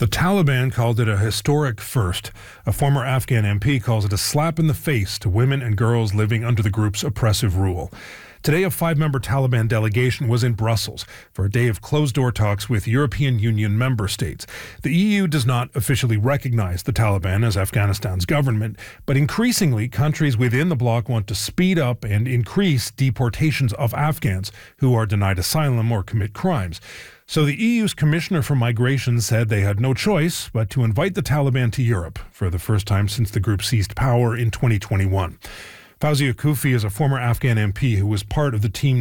The Taliban called it a historic first. A former Afghan MP calls it a slap in the face to women and girls living under the group's oppressive rule. Today, a 5-member Taliban delegation was in Brussels for a day of closed-door talks with European Union member states. The EU does not officially recognize the Taliban as Afghanistan's government, but increasingly, countries within the bloc want to speed up and increase deportations of Afghans who are denied asylum or commit crimes. So the EU's Commissioner for Migration said they had no choice but to invite the Taliban to Europe for the first time since the group seized power in 2021. Fawzia Koofi is a former Afghan MP who was part of the team